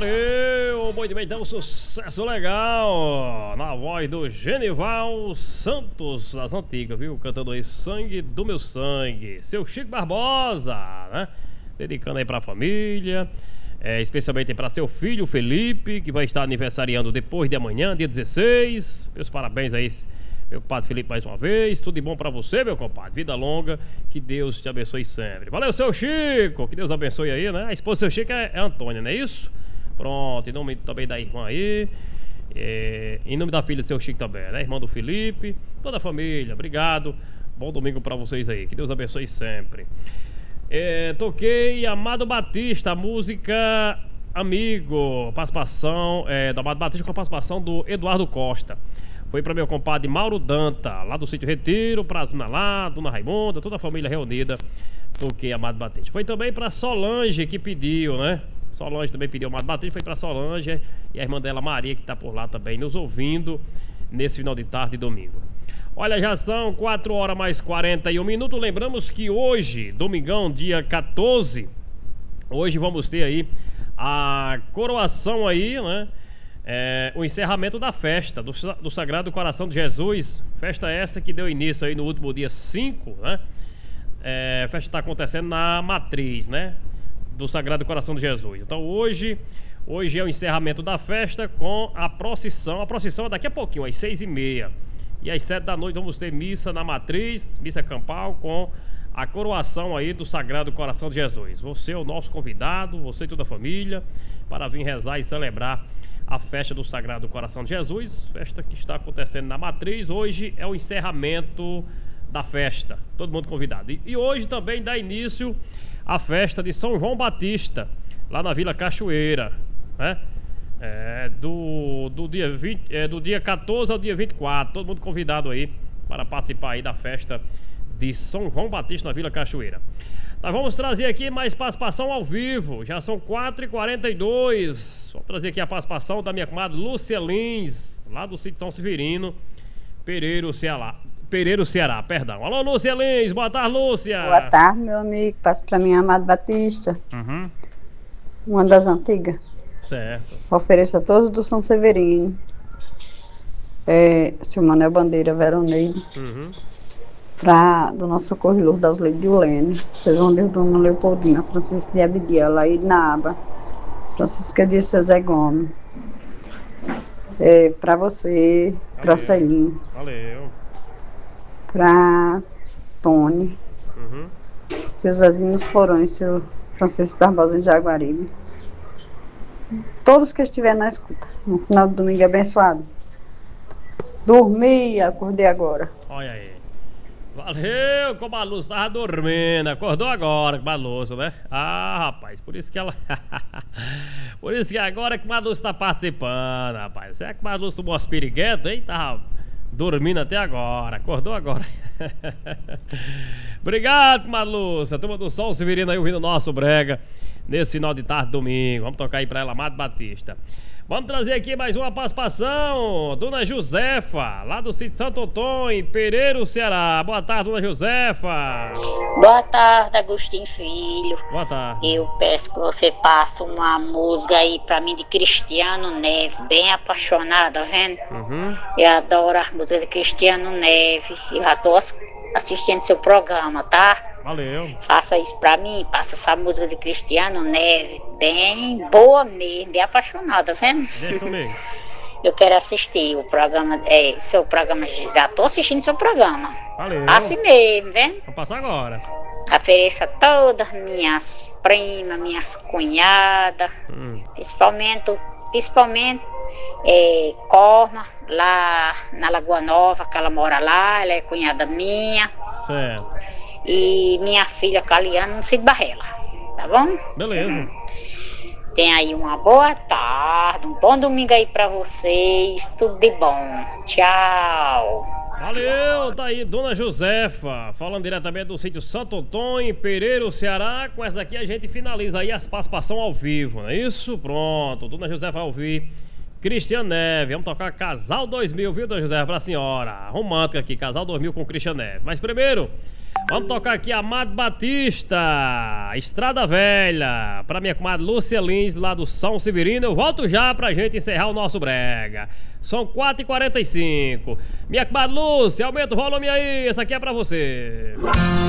Valeu, muito bem, então sucesso legal na voz do Genival Santos, das antigas, viu? Cantando aí Sangue do Meu Sangue, seu Chico Barbosa, né? Dedicando aí pra família, especialmente para seu filho Felipe, que vai estar aniversariando depois de amanhã, dia 16. Meus parabéns aí, meu compadre Felipe, mais uma vez. Tudo de bom pra você, meu compadre. Vida longa, que Deus te abençoe sempre. Valeu, seu Chico, que Deus abençoe aí, né? A esposa do seu Chico é Antônia, não é isso? Pronto, em nome também da irmã aí, em nome da filha do seu Chico também, né? Irmã do Felipe, toda a família, obrigado. Bom domingo pra vocês aí, que Deus abençoe sempre. Toquei Amado Batista, a música Amigo, participação do Amado Batista com a participação do Eduardo Costa. Foi para meu compadre Mauro Danta, lá do Sítio Retiro, pra Zina lá, Dona Raimunda, toda a família reunida. Toquei Amado Batista. Foi também pra Solange que pediu, né? Solange também pediu Amado Batista, foi pra Solange e a irmã dela Maria, que tá por lá também, nos ouvindo nesse final de tarde e domingo. Olha, já são 4 horas mais 41 minutos. Lembramos que hoje, domingão, dia 14, hoje vamos ter aí a coroação aí, né? O encerramento da festa do Sagrado Coração de Jesus. Festa essa que deu início aí no último dia 5, né? A festa está acontecendo na matriz, né? Do Sagrado Coração de Jesus. Então hoje é o encerramento da festa com a procissão. A procissão é daqui a pouquinho, às 6h30. E às 7 da noite vamos ter missa na matriz, missa campal, com a coroação aí do Sagrado Coração de Jesus. Você é o nosso convidado, você e toda a família, para vir rezar e celebrar a festa do Sagrado Coração de Jesus. Festa que está acontecendo na matriz. Hoje é o encerramento da festa. Todo mundo convidado. E hoje também dá início a festa de São João Batista, lá na Vila Cachoeira, né? Do dia 14 ao dia 24, todo mundo convidado aí para participar aí da festa de São João Batista na Vila Cachoeira. Nós vamos trazer aqui mais participação ao vivo, já são 4h42. Vamos trazer aqui a participação da minha comadre Lúcia Lins, lá do sítio São Severino, Pereiro, Ceará, perdão. Alô, Lúcia Lins, boa tarde, Lúcia. Boa tarde, meu amigo, passa pra mim Amado Batista, uma das antigas. Certo. Ofereço a todos do São Severino, seu Manuel Bandeira, Veroneide, do nosso Socorro Lourdes, das Leis de Ulene, vocês vão ver o Dona Leopoldina, Francisco de Abidia, Laíde Naaba, Francisca de Seu Zé Gomes, pra você, pra Celinho, valeu, pra Tony, seu Zezinho nos Porões, seu Francisco Barbosa em Jaguaribe, todos que estiverem na escuta, no final do domingo abençoado. Dormi, acordei agora. Olha aí. Valeu, como a Lúcia tava dormindo, acordou agora com a Lúcia, né? Ah, rapaz, por isso que ela... por isso que agora que a Lúcia tá participando, rapaz. Será que a Lúcia tomou as piriguetas, hein? Tava dormindo até agora, acordou agora. Obrigado, Lúcia. Turma do Sol Severino aí ouvindo o nosso brega nesse final de tarde, domingo. Vamos tocar aí pra ela, Amado Batista. Vamos trazer aqui mais uma participação, Dona Josefa, lá do sítio Santo Antônio, Pereiro, Ceará. Boa tarde, Dona Josefa. Boa tarde, Agostinho Filho. Boa tarde. Eu peço que você passe uma música aí pra mim de Cristiano Neves, bem apaixonada, vendo? Eu adoro a música de Cristiano Neves. Eu já tô assistindo seu programa, tá? Valeu. Faça isso pra mim, passa essa música de Cristiano Neves, bem boa mesmo, bem apaixonada, vendo? Deixa comigo. Eu quero assistir o programa, seu programa, já tô assistindo seu programa. Valeu. Assim mesmo, vendo? Vou passar agora. Ofereça a todas minhas primas, minhas cunhadas, principalmente Corna, lá na Lagoa Nova, que ela mora lá, ela é cunhada minha. Certo. E minha filha Caliana no Cid Barrela, tá bom? Beleza. Tem aí uma boa tarde, um bom domingo aí pra vocês, tudo de bom. Tchau. Valeu, tá aí Dona Josefa, falando diretamente do sítio Santo Antônio, Pereiro, Ceará. Com essa aqui a gente finaliza aí as participações ao vivo, não é isso? Pronto, Dona Josefa vai ouvir Cristiano Neves. Vamos tocar Casal 2000, viu, Dona Josefa, pra senhora. Romântica aqui, Casal 2000 com Cristiano Neves. Mas primeiro, Vamos tocar aqui Amado Batista, Estrada Velha, pra minha comadre Lúcia Lins, lá do São Severino. Eu volto já pra gente encerrar o nosso brega. São 4h45. Minha comadre Lúcia, aumenta o volume aí, essa aqui é pra você.